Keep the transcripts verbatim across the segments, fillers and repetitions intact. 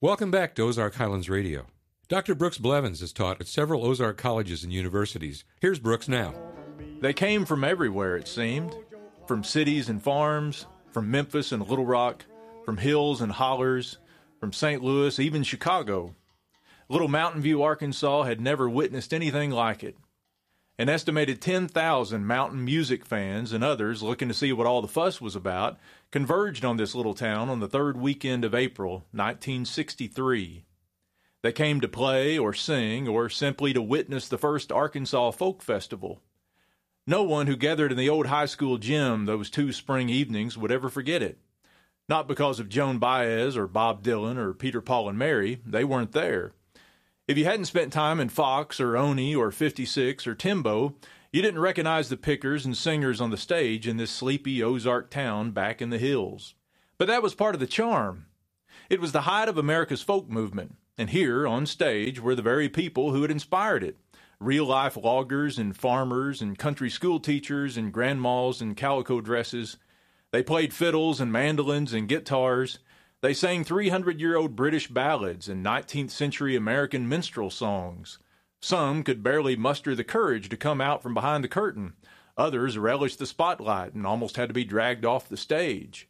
Welcome back to Ozark Highlands Radio. Doctor Brooks Blevins has taught at several Ozark colleges and universities. Here's Brooks now. They came from everywhere, it seemed. From cities and farms, from Memphis and Little Rock, from hills and hollers, from Saint Louis, even Chicago. Little Mountain View, Arkansas had never witnessed anything like it. An estimated ten thousand mountain music fans and others looking to see what all the fuss was about converged on this little town on the third weekend of April, nineteen sixty-three. They came to play or sing or simply to witness the first Arkansas Folk Festival. No one who gathered in the old high school gym those two spring evenings would ever forget it. Not because of Joan Baez or Bob Dylan or Peter, Paul, and Mary. They weren't there. If you hadn't spent time in Fox or Oni or fifty-six or Timbo, you didn't recognize the pickers and singers on the stage in this sleepy Ozark town back in the hills. But that was part of the charm. It was the height of America's folk movement, and here, on stage, were the very people who had inspired it. Real-life loggers and farmers and country school teachers and grandmas in calico dresses. They played fiddles and mandolins and guitars. They sang three hundred year old British ballads and nineteenth century American minstrel songs. Some could barely muster the courage to come out from behind the curtain. Others relished the spotlight and almost had to be dragged off the stage.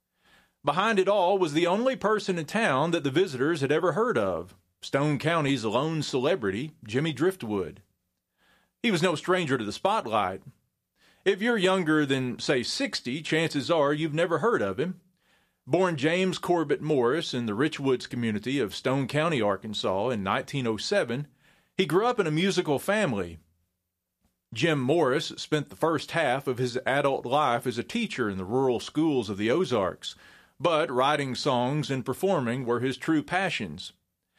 Behind it all was the only person in town that the visitors had ever heard of, Stone County's lone celebrity, Jimmy Driftwood. He was no stranger to the spotlight. If you're younger than, say, sixty, chances are you've never heard of him. Born James Corbett Morris in the Richwoods community of Stone County, Arkansas in nineteen oh seven, he grew up in a musical family. Jim Morris spent the first half of his adult life as a teacher in the rural schools of the Ozarks, but writing songs and performing were his true passions.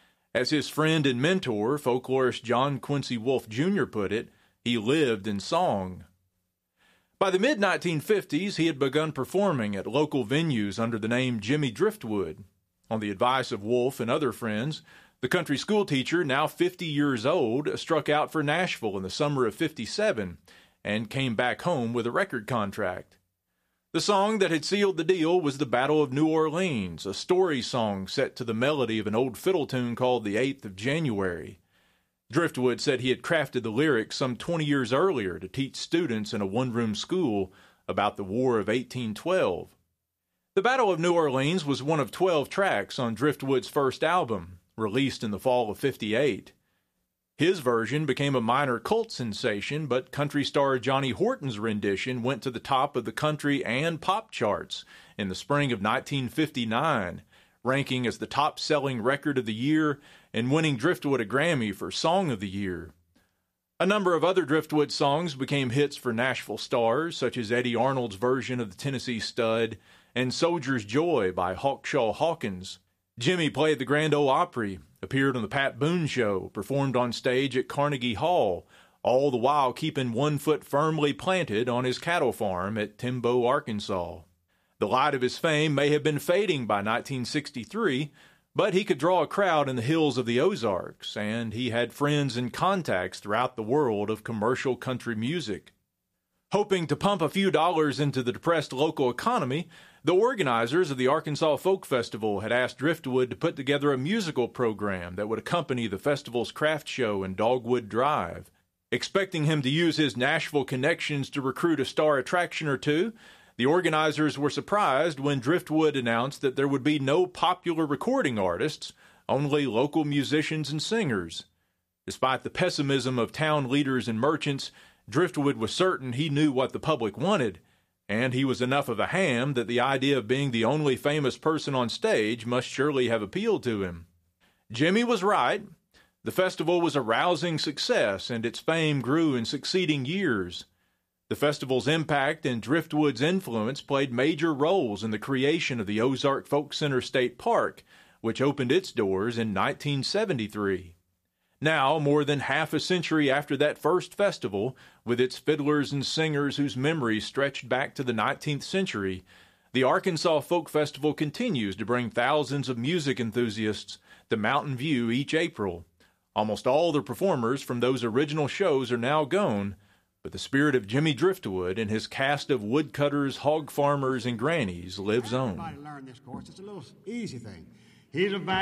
As his friend and mentor, folklorist John Quincy Wolfe Junior put it, he lived in song. By the mid nineteen fifties, he had begun performing at local venues under the name Jimmy Driftwood. On the advice of Wolfe and other friends, the country school teacher, now fifty years old, struck out for Nashville in the summer of fifty-seven and came back home with a record contract. The song that had sealed the deal was the Battle of New Orleans, a story song set to the melody of an old fiddle tune called The Eighth of January. Driftwood said he had crafted the lyrics some twenty years earlier to teach students in a one-room school about the War of eighteen twelve. The Battle of New Orleans was one of twelve tracks on Driftwood's first album, released in the fall of fifty-eight. His version became a minor cult sensation, but country star Johnny Horton's rendition went to the top of the country and pop charts in the spring of nineteen fifty-nine, ranking as the top-selling record of the year and winning Driftwood a Grammy for Song of the Year. A number of other Driftwood songs became hits for Nashville stars, such as Eddie Arnold's version of the Tennessee Stud and Soldier's Joy by Hawkshaw Hawkins. Jimmy played the Grand Ole Opry, appeared on the Pat Boone Show, performed on stage at Carnegie Hall, all the while keeping one foot firmly planted on his cattle farm at Timbo, Arkansas. The light of his fame may have been fading by nineteen sixty-three, but he could draw a crowd in the hills of the Ozarks, and he had friends and contacts throughout the world of commercial country music. Hoping to pump a few dollars into the depressed local economy, the organizers of the Arkansas Folk Festival had asked Driftwood to put together a musical program that would accompany the festival's craft show in Dogwood Drive. Expecting him to use his Nashville connections to recruit a star attraction or two, the organizers were surprised when Driftwood announced that there would be no popular recording artists, only local musicians and singers. Despite the pessimism of town leaders and merchants, Driftwood was certain he knew what the public wanted, and he was enough of a ham that the idea of being the only famous person on stage must surely have appealed to him. Jimmy was right. The festival was a rousing success, and its fame grew in succeeding years. The festival's impact and Driftwood's influence played major roles in the creation of the Ozark Folk Center State Park, which opened its doors in nineteen seventy-three. Now, more than half a century after that first festival, with its fiddlers and singers whose memories stretched back to the nineteenth century, the Arkansas Folk Festival continues to bring thousands of music enthusiasts to Mountain View each April. Almost all the performers from those original shows are now gone, but the spirit of Jimmy Driftwood and his cast of woodcutters, hog farmers, and grannies lives on. Everybody learn this course. It's a little easy thing. He's a